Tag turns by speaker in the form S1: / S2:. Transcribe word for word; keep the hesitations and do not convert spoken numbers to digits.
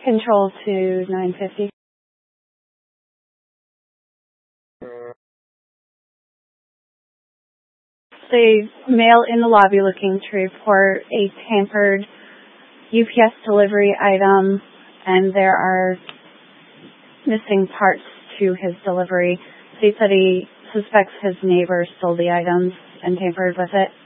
S1: Control to nine fifty. The male in the lobby looking to report a tampered U P S delivery item, and there are missing parts to his delivery. He said he suspects his neighbor stole the items and tampered with it.